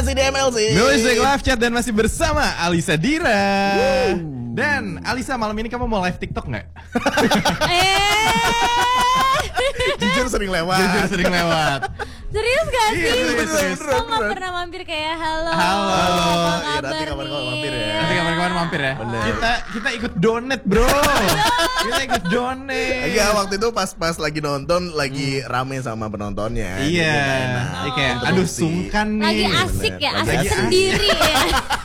masih di MLC Music Live Chat dan masih bersama Alisa Dira. Dan Alisa, malam ini kamu mau live TikTok nggak? Jujur sering lewat. Serius gak sih? Iya, serius. Kok gak pernah mampir kayak halo. Halo. Apa Iya, nanti kabar kapan-kapan nih? mampir ya. Nanti kapan-kapan mampir ya. Bener. Kita ikut donate, bro. Kita ikut donate. Iya, waktu itu pas lagi nonton lagi rame sama penontonnya. Iya. Jadi enak. Kayak aduh Interupsi. sungkan nih. Lagi asik ya, Lagi asik asik. sendiri ya.